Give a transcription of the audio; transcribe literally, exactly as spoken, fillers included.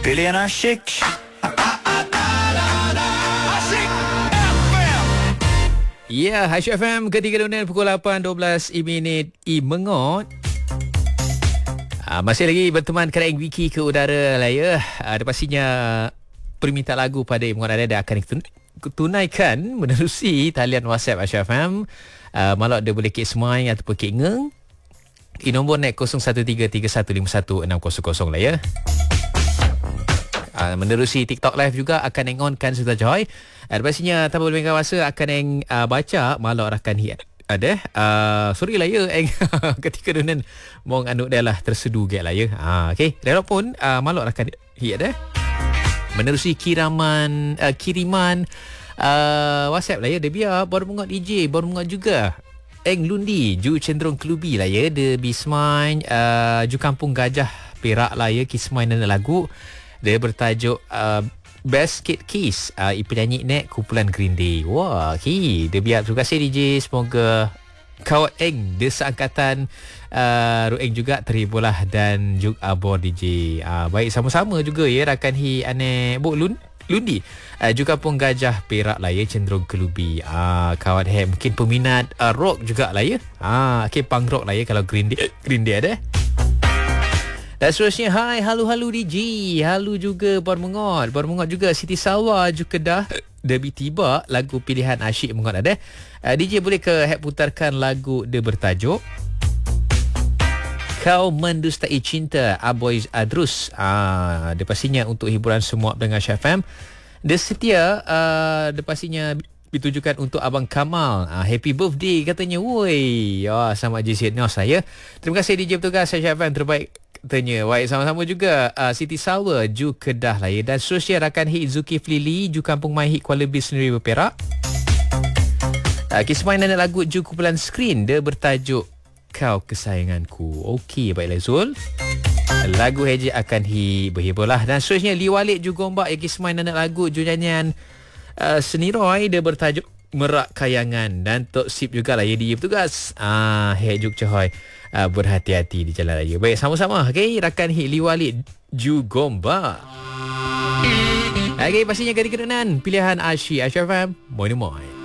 Pilihan asyik. Ya, Asyik F M ketika dunia pukul lapan dua belas minit I mengot. Uh, masih lagi berteman Keraing Wiki ke udara lah ya. Uh, ada pastinya permintaan lagu pada I mengot ada akan tunaikan menerusi talian WhatsApp Asyik F M. Uh, malak dia boleh kek semai ataupun kek ngeng. I nombor net kosong satu tiga tiga satu lima satu enam kosong kosong lah ya. Uh, menerusi TikTok live juga akan engonkan serta joy. Uh, pastinya tanpa berlengah masa akan eng uh, baca malak rakan hi ada. Uh, sorry lah ya eng ketika dunia mong anu dah lah tersedu get lah ya. Uh, okay. Walaupun uh, malak rakan hi ada. Menerusi kiriman uh, kiriman uh, WhatsApp lah ya. Dia biar baru mengot D J, baru mengot juga. Eng Lundi, Ju cenderung klubi lah ya. Dia bismain uh, Ju Kampung Gajah Perak lah ya. Kismain dan lagu. Dia bertajuk uh, Best Kid Kiss. uh, I penyanyi nek kumpulan Green Day. Wah, okay. Dia biar terima kasih D J. Semoga kawat Eng dia seangkatan uh, Rueng juga terhibur lah. Dan juga abor D J. uh, Baik sama-sama juga ya rakan hi ane Bok Lun Lundi uh, juga Kampung Gajah Perak lah ya. Cenderung kelubi. uh, Kawat Hem mungkin peminat uh, rock juga lah ya. uh, Okay, punk rock lah ya kalau Green Day, Green Day ada. Dan seterusnya, hai, halu-halu D J. Halu juga Bar Mengot. Bar Mengot juga Siti Salwa juga Kedah. Debi tiba lagu pilihan Asyik Mengot ada. Uh, D J boleh ke hak putarkan lagu dia bertajuk Kau Mendustai Cinta Aboy Adrus. Ah, dia pastinya untuk hiburan semua dengan Asyik F M. Dia setia uh, dia pastinya ditujukan untuk Abang Kamal. Ah, happy birthday katanya. Woi. Ya, sama J C Nos saya. Terima kasih D J bertugas Asyik F M terbaik. Tanya. Baik, sama-sama juga uh, Siti Salwa Ju Kedah lah ya. Dan seterusnya rakan hit Zulkifli Lee Ju Kampung My Hit Kuala Lumpur sendiri berperak. uh, Kisah dan lagu Ju kumpulan Screen. Dia bertajuk Kau Kesayanganku. Okey, baiklah Zul. Lagu Heji akan hi berhibur lah. Dan seterusnya Lee Walid Ju Gombak yang kisah dan lagu Ju nyanyian uh, Seniroy. Dia bertajuk Merak Kayangan. Dan Tok Sip juga lah ya dia bertugas. Ah, Hejuk Cahoy. Uh, berhati-hati di jalan raya. Baik, sama-sama. Okay, rakan hit Lee Walid Ju Gombak. Okay, pastinya ketika pilihan Asyik Asyik F M. Moin-moin.